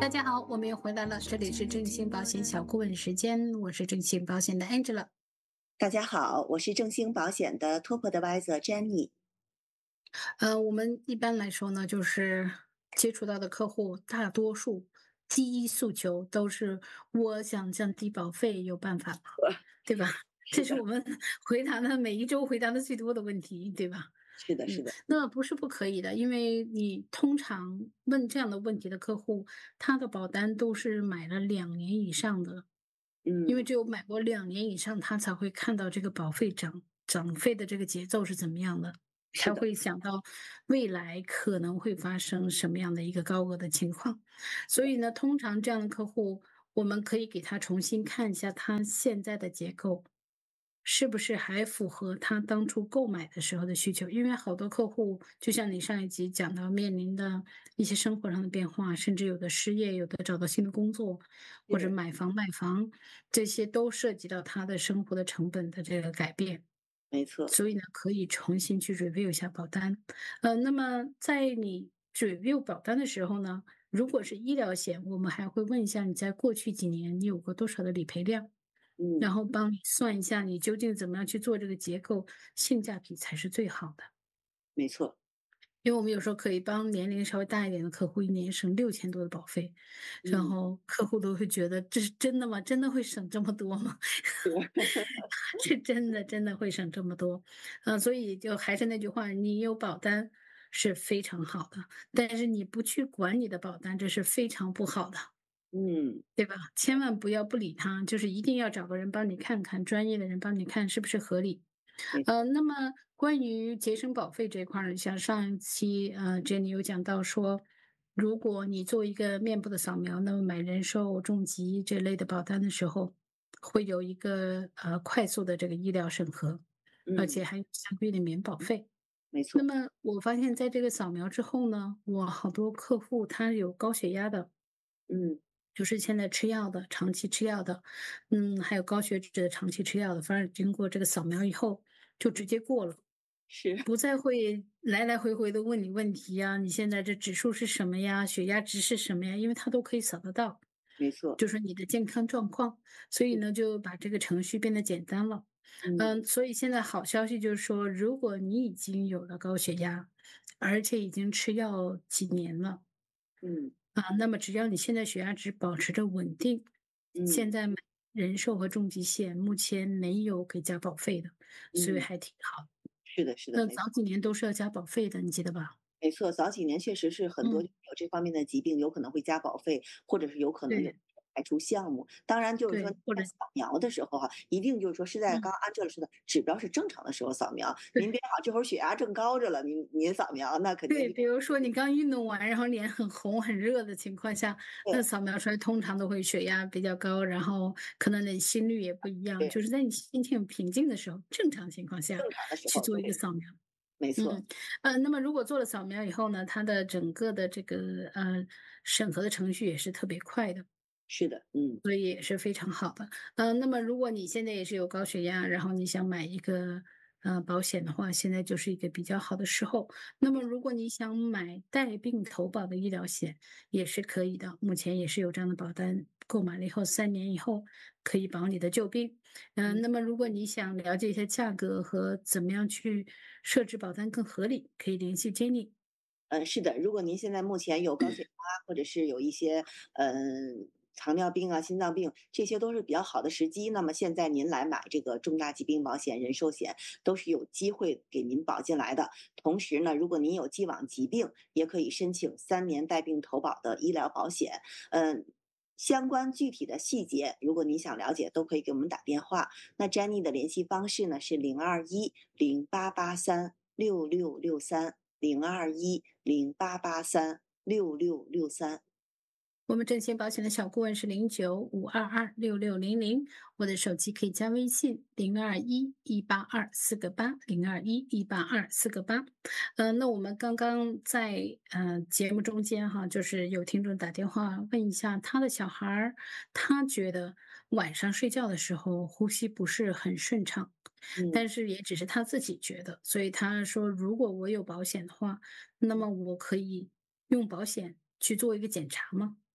大家好，我们又回来了，这里是正兴保险小顾问时间，我是正兴保险的 Angela。 大家好，我是正兴保险的 Top Advisor Jenny。 我们一般来说呢，就是接触到的客户，大多数第一诉求都是我想降低保费，有办法吗？对吧？这是的， 是我们回答的每一周回答的最多的问题，对吧？ 是的，是的， 那不是不可以的，因为你通常问这样的问题的客户，他的保单都是买了2年以上的。因为嗯， 只有买过2年以上，他才会看到这个保费涨费的这个节奏是怎么样的，才是的， 会想到未来可能会发生什么样的一个高额的情况。所以呢，通常这样的客户，我们可以给他重新看一下他现在的结构，是不是还符合他当初购买的时候的需求？因为好多客户，就像你上一集讲到面临的一些生活上的变化，甚至有的失业，有的找到新的工作，或者是， 买房卖房，这些都涉及到他的生活的成本的这个改变。 没错， 所以呢，可以重新去 review 一下保单。那么在你 review 保单的时候呢，如果是医疗险，我们还会问一下你在过去几年你有过多少的理赔量。 嗯， 然后帮你算一下你究竟怎么样去做这个结构，性价比才是最好的。 没错， 因为我们有时候可以帮年龄稍微大一点的客户，一年省6000多的保费，然嗯， 后客户都会觉得这是真的吗？真的会省这么多吗？ 是， 是真的会省这么多。所以就还是那句话，你有保单是非常好的，但是你不去管你的保单，这是非常不好的。 嗯， 对吧？千万不要不理他，就是一定要找个人帮你看看，专业的人帮你看是不是合理。 没那么关于节省保费这一块儿呢，像上一期Jenny 有讲到说，如果你做一个面部的扫描，那么买人寿、重疾这类的保单的时候，会有一个快速的这个医疗审核，而嗯， 且还有相对的免保费。 没错， 那么我发现在这个扫描之后呢，我好多客户他有高血压的， 嗯， 就是现在吃药的，长期吃药的，还有高血脂的长期吃药的，反正经过这个扫描以后，就直接过了， 是， 不再会来来回回的问你问题呀，你现在这指数是什么呀？血压值是什么呀？因为它都可以扫得到， 没错， 就是你的健康状况，所以嗯， 呢，就把这个程序变得简单了。 嗯， 所以现在好消息就是说，如果你已经有了高血压，而且已经吃药几年了。 嗯， 那么只要你现在血压值保持着稳定， 嗯， 现在买人寿和重疾险目前没有给加保费的，所以嗯， 还挺好。 是的，是的， 那早几年都是要加保费的，你记得吧？ 没错，早几年确实是很多有嗯， 这方面的疾病，有可能会加保费，或者是有可能有对排除项目。当然，就是说对，或者在扫描的时候哈，一定就是说是在刚嗯， 刚按照说的指标是正常的时候扫描。您对别好这会儿血压正高着了，您扫描，那肯定对， 就比如说你刚运动完，然后脸很红很热的情况下，那对扫描出来通常都会血压比较高，然后可能你心率也不一样， 对， 就是在你心情平静的时候，正常情况下正常的时去做一个候对， 扫描。 没错， 那么如果做了扫描以后呢，它的整个的这个审核的程序也是特别快的， 是的，嗯所以也是非常好的。那么如果你现在也是有高血压，然后你想买一个保险的话，现在就是一个比较好的时候。那么如果你想买带病投保的医疗险，也是可以的，目前也是有这样的保单，购买了以后3年以后可以保你的旧病。 嗯那么如果你想了解一下价格和怎么样去设置保单更合理，可以联系 Jenny。 是的。如果您现在目前有高血压，或者是有一些糖尿病啊、心脏病，这些都是比较好的时机。那么现在您来买这个重大疾病保险、人寿险，都是有机会给您保进来的。同时呢，如果您有既往疾病，也可以申请3年带病投保的医疗保险。嗯。相关具体的细节，如果您想了解，都可以给我们打电话。那 Jenny 的联系方式呢是0210883663。0210883663。 我们正险保险的小顾问是0952266600，我的手机可以加微信0211824802118248。那我们刚刚在节目中间哈，就是有听众打电话问一下他的小孩儿，他觉得晚上睡觉的时候呼吸不是很顺畅， 嗯。 但是也只是他自己觉得，所以他说如果我有保险的话，那么我可以用保险去做一个检查吗？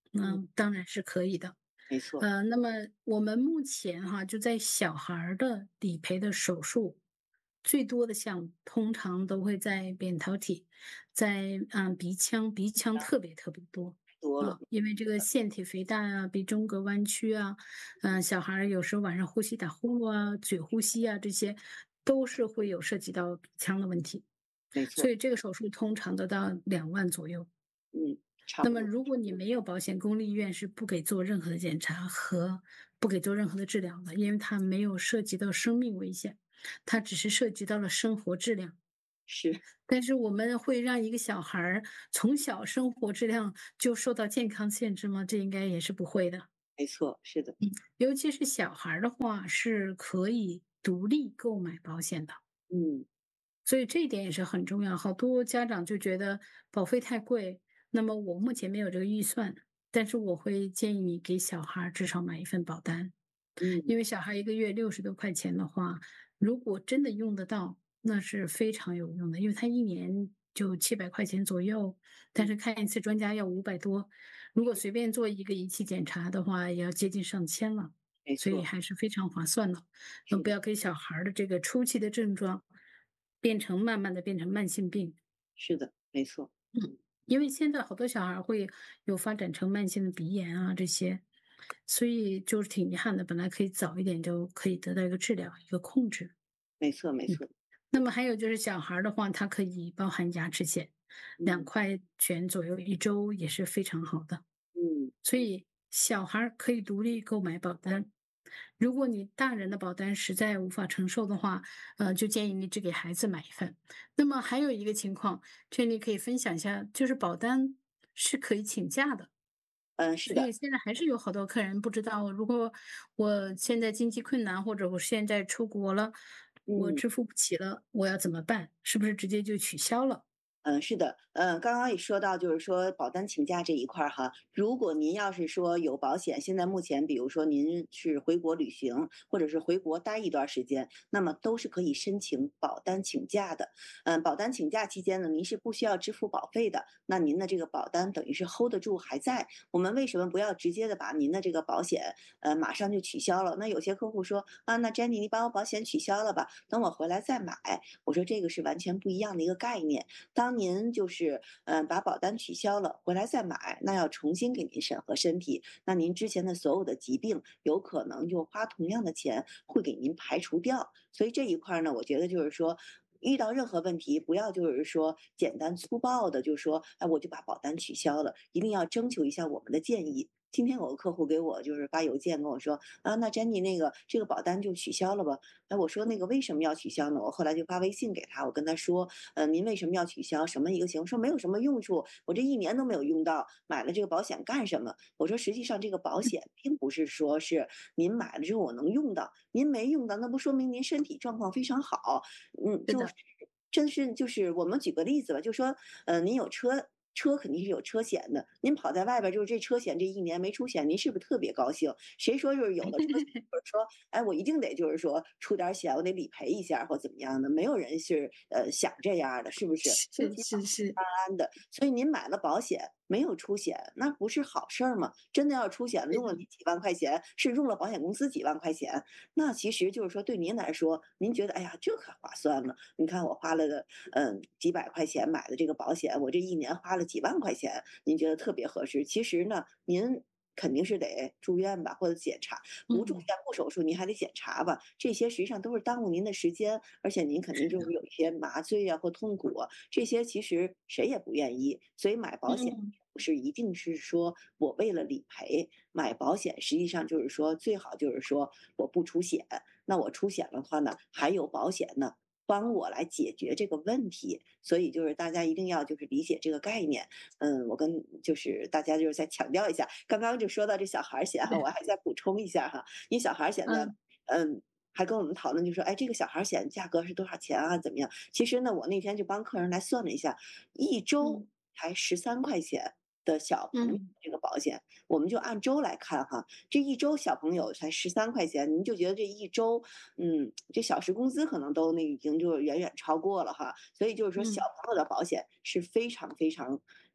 嗯， 当然是可以的。 没错。 那么我们目前哈，就在小孩儿的理赔的手术，最多的项目通常都会在扁桃体，在鼻腔，鼻腔特别特别多多了。 因为这个腺体肥大啊，鼻中隔弯曲啊，小孩儿有时候晚上呼吸打呼噜啊，嘴呼吸啊，这些都是会有涉及到鼻腔的问题， 没错。 所以这个手术通常都到2万左右。 嗯，差那么不多。 如果你没有保险，公立医院是不给做任何的检查和不给做任何的治疗的，因为它没有涉及到生命危险，它只是涉及到了生活质量。 是。 但是我们会让一个小孩儿从小生活质量就受到健康限制吗？这应该也是不会的。 没错，是的。 尤其是小孩儿的话，是可以独立购买保险的。 嗯。 所以这一点也是很重要，好多家长就觉得保费太贵，那么我目前没有这个预算，但是我会建议你给小孩儿至少买一份保单， 嗯。 因为小孩一个月60多块钱的话，如果真的用得到，那是非常有用的，因为他一年就700块钱左右，但嗯。 是看一次专家要500多，如果随便做一个仪器检查的话，也要接近上千了，所以没错。 还是非常划算的。 是的。 不要给小孩儿的这个初期的症状慢慢的变成慢性病。 是的，没错。 因为现在好多小孩儿会有发展成慢性的鼻炎啊这些，所以就是挺遗憾的，本来可以早一点就可以得到一个治疗、一个控制。 没错，没嗯， 错。 那么还有就是小孩儿的话，它可以包含牙齿险，两嗯。 块钱左右一周也是非常好的。 嗯。 所以小孩儿可以独立购买保单。如果你大人的保单实在无法承受的话，就建议你只给孩子买一份。那么还有一个情况，这里可以分享一下，就是保单是可以请假的。 嗯，是的。 所以现在还是有好多客人不知道，如果我现在经济困难，或者我现在出国了，我嗯。 支付不起了，我要怎么办？是不是直接就取消了？ 是的。刚刚也说到，就是说保单请假这一块儿哈，如果您要是说有保险，现在目前比如说您是回国旅行，或者是回国待一段时间，那么都是可以申请保单请假的。保单请假期间呢，您是不需要支付保费的，那您的这个保单等于是 hold 得住还在。我们为什么不要直接的把您的这个保险，马上就取消了？那有些客户说啊，那 Jenny 你把我保险取消了吧，等我回来再买。我说这个是完全不一样的一个概念。当您就是把保单取消了，回来再买，那要重新给您审核身体，那您之前的所有的疾病有可能就花同样的钱会给您排除掉。所以这一块儿呢，我觉得就是说。遇到任何问题，不要就是说简单粗暴的就说，哎，我就把保单取消了，一定要征求一下我们的建议。今天有个客户给我就是发邮件跟我说啊，那 Jenny 那个这个保单就取消了吧？哎，我说那个为什么要取消呢？我后来就发微信给他，我跟他说，您为什么要取消？什么一个情况？说没有什么用处，我这一年都没有用到，买了这个保险干什么？我说实际上这个保险并不是说是您买了之后我能用到，您没用到，那不说明您身体状况非常好。就是是的， 真是就是我们举个例子吧，就说，您有车。车肯定是有车险的，您跑在外边儿就是这车险这一年没出险，您是不是特别高兴？谁说就是有了车险，或者说，哎，我一定得就是说出点儿险，我得理赔一下或怎么样的？没有人是想这样儿的，是不是？身是体是是， 安的，所以您买了保险没有出险，那不是好事儿吗？真的要出险了， 对的， 用了你几万块钱，是用了保险公司几万块钱，那其实就是说对您来说，您觉得哎呀这可划算了，你看我花了个几百块钱买的这个保险，我这一年花了几万块钱，您觉得特别合适。其实呢，您肯定是得住院吧，或者检查，不住院嗯， 不手术，您还得检查吧，这些实际上都是耽误您的时间，而且您肯定是的， 就是有一些麻醉啊或痛苦啊，这些其实谁也不愿意。所以买保险嗯不是一定是说我为了理赔，买保险实际上就是说最好就是说我不出险，那我出险的话呢，还有保险呢。帮我来解决这个问题，所以就是大家一定要就是理解这个概念。我跟就是大家就是再强调一下，刚刚就说到这小孩儿险哈， 对， 我还再补充一下哈，因为小孩儿险呢， 嗯还跟我们讨论就说，哎，这个小孩儿险价格是多少钱啊？怎么样？其实呢，我那天就帮客人来算了一下，一周嗯才13块钱的小朋友嗯这个保险，我们就按周来看哈，这一周小朋友才13块钱，您就觉得这一周，这小时工资可能都那已经就远远超过了哈。所以就是说，小嗯。 朋友的保险是非常非常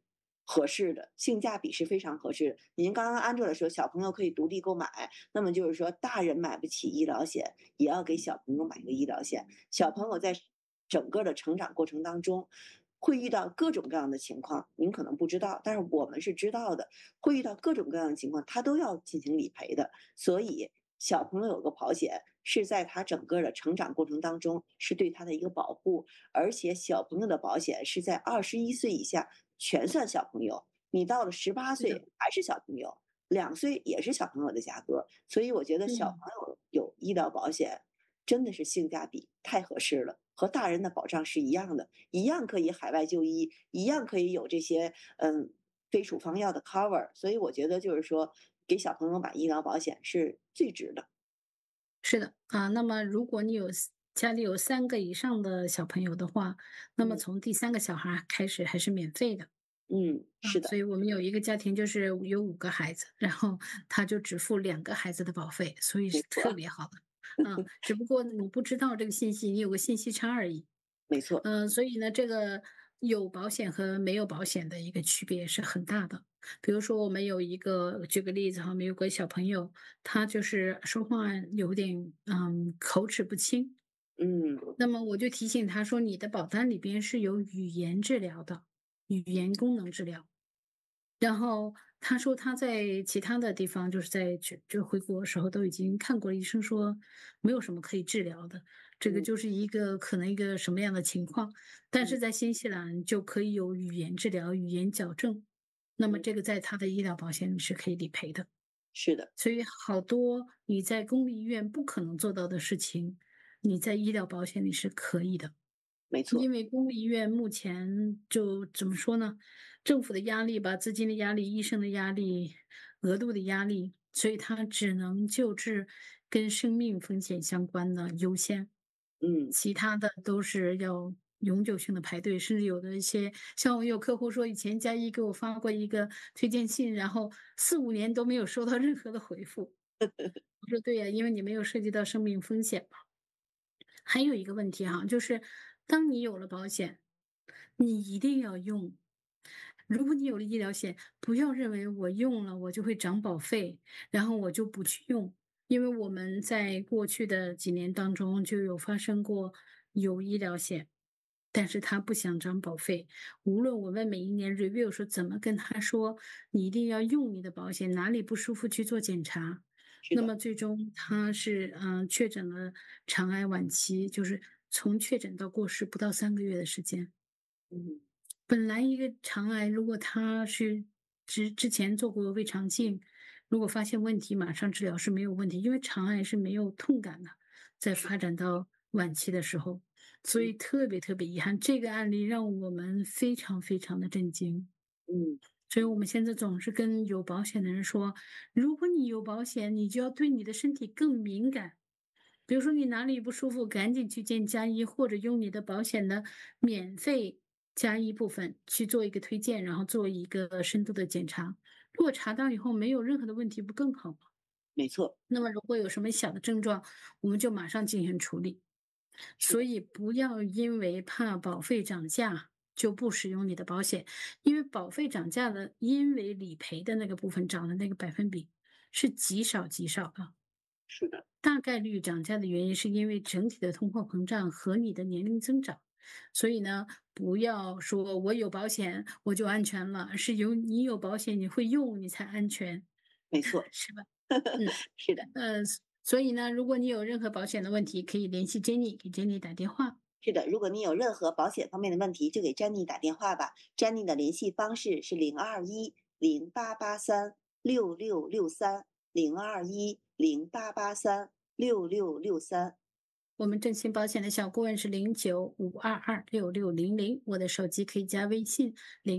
合适的，性价比是非常合适的。您刚刚Angela说小朋友可以独立购买，那么就是说大人买不起医疗险，也要给小朋友买一个医疗险。小朋友在整个的成长过程当中，会遇到各种各样的情况，您可能不知道，但是我们是知道的，会遇到各种各样的情况，他都要进行理赔的。所以小朋友有个保险，是在他整个的成长过程当中，是对他的一个保护，而且小朋友的保险是在21岁以下全算小朋友，你到了18 是的， 岁还是小朋友，2岁也是小朋友的价格。所以我觉得小朋嗯。 友有医疗保险，真的是性价比太合适了，和大人的保障是一样的，一样可以海外就医，一样可以有这些非处方药的 cover。所以我觉得就是说，给小朋友买医疗保险是最值的。 是的，啊，那么如果你家里有3个以上的小朋友的话，那么嗯从第3个小孩儿开始还是免费的。 嗯，是的， 所以我们有一个家庭就是有5个孩子，然后他就只付2个孩子的保费，所以是特没错， 别好的。只不过你不知道这个信息，你有个信息差而已。 没错， 所以呢，这个有保险和没有保险的一个区别是很大的。比如说我们有一个举个例子哈，我们有个小朋友，他就是说话有点口齿不清， 嗯那么我就提醒他说，你的保单里边是有语言治疗的，语言功能治疗。然后他说他在其他的地方，就是在就回国的时候都已经看过医生说没有什么可以治疗的，这个嗯就是一个可能一个什么样的情况，但嗯是在新西兰就可以有语言治疗、语言矫正，那么嗯， 这个在他的医疗保险里是可以理赔的。 是的， 所以好多你在公立医院不可能做到的事情，你在医疗保险里是可以的。 没错， 因为公立医院目前就怎么说呢，政府的压力吧，资金的压力、医生的压力、额度的压力，所以它只能救治跟生命风险相关的优先， 嗯其他的都是要永久性的排队，甚至有的一些像我有客户说，以前加一给我发过一个推荐信，然后4、5年都没有收到任何的回复。我说对呀，因为你没有涉及到生命风险嘛。还有一个问题哈，就是当你有了保险，你一定要用。如果你有了医疗险，不要认为我用了我就会涨保费，然后我就不去用。因为我们在过去的几年当中就有发生过有医疗险，但是他不想涨保费。无论我们每一年 review 说怎么跟他说，你一定要用你的保险，哪里不舒服去做检查。 是的， 那么最终他是确诊了肠癌晚期，就是从确诊到过世不到3个月的时间。 嗯本来一个肠癌，如果他是之前做过胃肠镜，如果发现问题，马上治疗是没有问题，因为肠癌是没有痛感的，在是， 发展到晚期的时候，所嗯以特别特别遗憾，这个案例让我们非常非常的震惊。 嗯所以我们现在总是跟有保险的人说，如果你有保险，你就要对你的身体更敏感。比如说你哪里不舒服，赶紧去见家医，或者用你的保险的免费加医部分去做一个推荐，然后做一个深度的检查。如果查到以后没有任何的问题，不更好吗？ 没错， 那么如果有什么小的症状，我们就马上进行处理。 是的， 所以不要因为怕保费涨价就不使用你的保险，因为保费涨价的，因为理赔的那个部分涨的那个百分比是极少极少的。 是的， 大概率涨价的原因是因为整体的通货膨胀和你的年龄增长，所以呢，不要说我有保险我就安全了，而是你有保险你会用你才安全， 没错， 是吧？嗯， 是的。 呃，所以呢，如果你有任何保险的问题，可以联系 Jenny，给 Jenny 打电话。 是的，如果你有任何保险方面的问题，就给詹妮打电话吧。詹妮的联系方式是0210883666302108836663。 我们振兴保险的小顾问是0952266600，我的手机可以加微信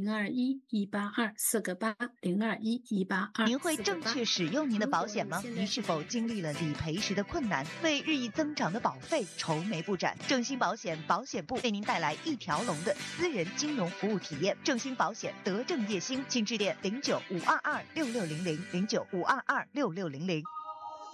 021182四个8021182 您会正四个八。 确使用您的如果保险吗？ 你现在您是否经历了理赔时的困难，为日益增长的保费愁眉不展？正兴保险保险部为您带来一条龙的私人金融服务体验。正兴保险德政叶兴，请致电0952266600，0952266600。